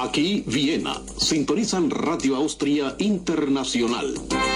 Aquí Viena. Sintonizan Radio Austria Internacional.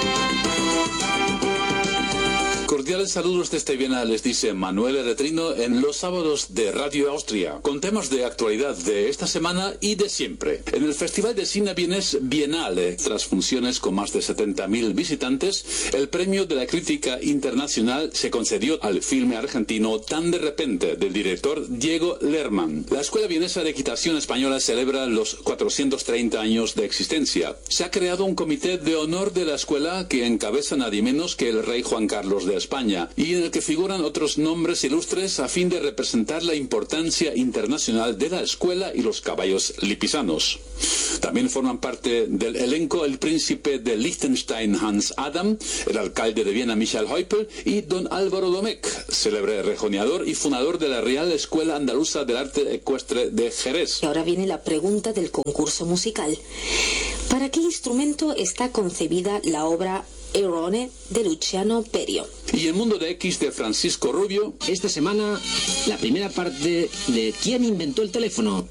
Cordiales saludos desde Viena, les dice Manuel Eretrino en los sábados de Radio Austria, con temas de actualidad de esta semana y de siempre. En el Festival de Cine vienes Bienale, tras funciones con más de 70.000 visitantes, el premio de la crítica internacional se concedió al filme argentino Tan de repente, del director Diego Lerman. La Escuela Vienesa de Equitación Española celebra los 430 años de existencia. Se ha creado un comité de honor de la escuela que encabeza nadie menos que el rey Juan Carlos de España, y en el que figuran otros nombres ilustres a fin de representar la importancia internacional de la escuela y los caballos lipisanos. También forman parte del elenco el príncipe de Liechtenstein Hans Adam, el alcalde de Viena Michael Heupel y don Álvaro Domecq, célebre rejoneador y fundador de la Real Escuela Andaluza del Arte Ecuestre de Jerez. Ahora viene la pregunta del concurso musical. ¿Para qué instrumento está concebida la obra Errone de Luciano Berio? Y el mundo de X de Francisco Rubio. Esta semana, la primera parte de ¿Quién inventó el teléfono?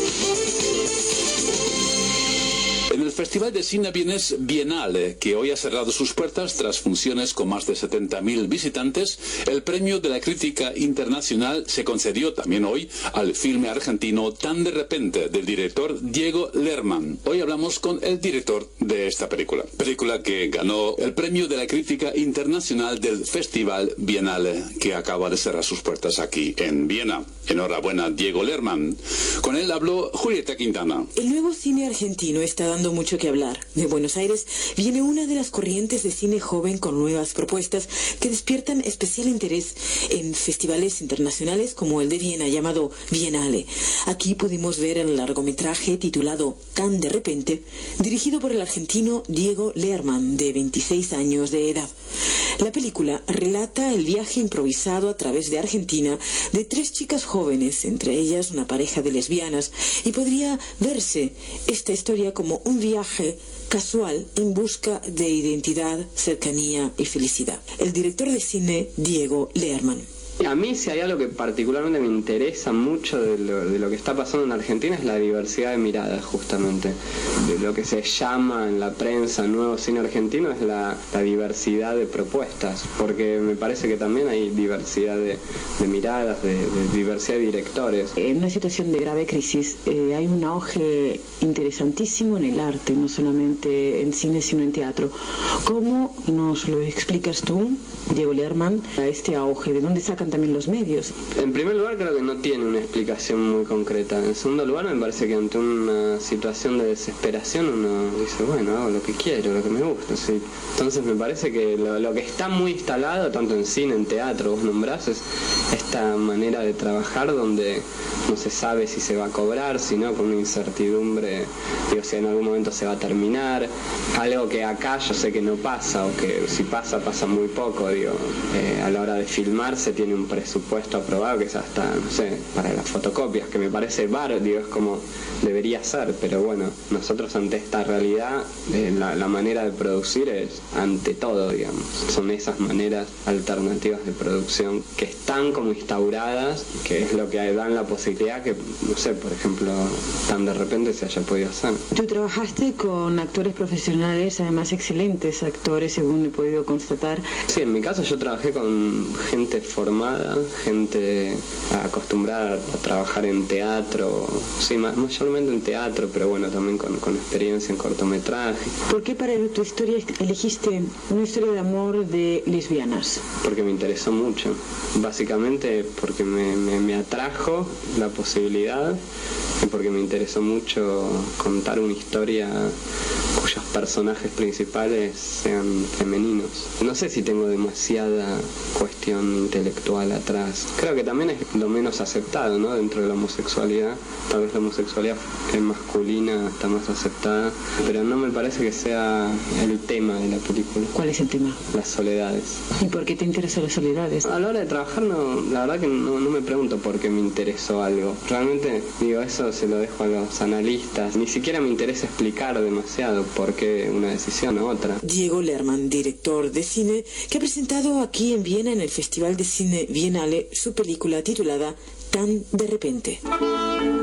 En el Festival de Cine vienes Bienale, que hoy ha cerrado sus puertas tras funciones con más de 70.000 visitantes, el premio de la crítica internacional se concedió también hoy al filme argentino Tan de repente, del director Diego Lerman. Hoy hablamos con el director de esta película que ganó el premio de la crítica internacional del Festival Bienale, que acaba de cerrar sus puertas aquí en Viena. Enhorabuena, Diego Lerman. Con él habló Julieta Quintana. El nuevo cine argentino está dando mucho que hablar. De Buenos Aires viene una de las corrientes de cine joven con nuevas propuestas que despiertan especial interés en festivales internacionales como el de Viena, llamado Bienale. Aquí pudimos ver el largometraje titulado Tan de repente, dirigido por el argentino Diego Lerman, de 26 años de edad. La película relata el viaje improvisado a través de Argentina de 3 chicas jóvenes, entre ellas una pareja de lesbianas, y podría verse esta historia como un viaje casual en busca de identidad, cercanía y felicidad. El director de cine, Diego Lerman. A mí, si hay algo que particularmente me interesa mucho de lo que está pasando en Argentina, es la diversidad de miradas, justamente. De lo que se llama en la prensa nuevo cine argentino es la diversidad de propuestas, porque me parece que también hay diversidad de miradas, de diversidad de directores. En una situación de grave crisis hay un auge interesantísimo en el arte, no solamente en cine sino en teatro. ¿Cómo nos lo explicas tú, Diego Lerman, a este auge? ¿De dónde sacan también los medios? En primer lugar, creo que no tiene una explicación muy concreta. En segundo lugar, me parece que ante una situación de desesperación uno dice, bueno, hago lo que quiero, lo que me gusta, ¿sí? Entonces me parece que lo que está muy instalado, tanto en cine, en teatro, vos nombrás, es esta manera de trabajar donde no se sabe si se va a cobrar, sino con una incertidumbre, digo, si en algún momento se va a terminar, algo que acá yo sé que no pasa, o que si pasa muy poco, digo, a la hora de filmar se tiene un presupuesto aprobado que es hasta, no sé, para las fotocopias, que me parece digo, es como debería ser, pero bueno, nosotros ante esta realidad, la manera de producir es ante todo, digamos, son esas maneras alternativas de producción que están como instauradas, que es lo que dan la posibilidad que, no sé, por ejemplo, tan de repente se haya podido hacer. Tú trabajaste con actores profesionales, además excelentes actores, según he podido constatar. Sí, en mi caso yo trabajé con gente formada, gente acostumbrada a trabajar en teatro, sí, mayormente en teatro, pero bueno, también con experiencia en cortometraje. ¿Por qué para tu historia elegiste una historia de amor de lesbianas? Porque me interesó mucho, básicamente porque me atrajo la posibilidad y porque me interesó mucho contar una historia cuyos personajes principales sean femeninos. No sé si tengo demasiada cuestión intelectual atrás. Creo que también es lo menos aceptado, ¿no? Dentro de la homosexualidad. Tal vez la homosexualidad masculina está más aceptada, pero no me parece que sea el tema de la película. ¿Cuál es el tema? Las soledades. ¿Y por qué te interesan las soledades? A la hora de trabajar, no, la verdad que no me pregunto por qué me interesó algo. Realmente, digo, eso se lo dejo a los analistas. Ni siquiera me interesa explicar demasiado por qué una decisión u otra. Diego Lerman, director de cine, que ha presentado aquí en Viena, en el Festival de Cine Bienale, su película titulada Tan de repente.